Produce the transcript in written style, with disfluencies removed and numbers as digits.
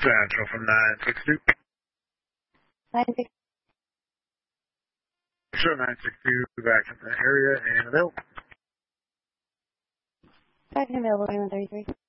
Central from 962. 962. Sure, 962 back in the area and available. Back in available, 3133.